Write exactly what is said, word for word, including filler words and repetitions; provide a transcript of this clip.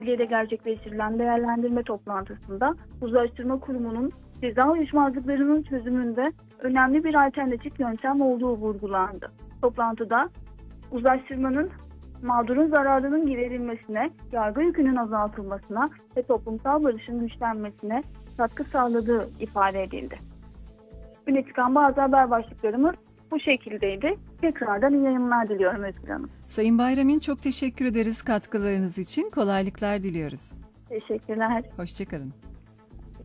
Adliyede gerçekleştirilen değerlendirme toplantısında Uzlaştırma Kurumu'nun ceza uyuşmazlıklarının çözümünde önemli bir alternatif yöntem olduğu vurgulandı. Toplantıda uzlaştırmanın mağdurun zararının giderilmesine, yargı yükünün azaltılmasına ve toplumsal barışın güçlenmesine katkı sağladığı ifade edildi. Öne çıkan bazı haber başlıklarımız bu şekildeydi. Tekrardan iyi yayınlar diliyorum Özgür Hanım. Sayın Bayramin, çok teşekkür ederiz katkılarınız için. Kolaylıklar diliyoruz. Teşekkürler. Hoşça kalın.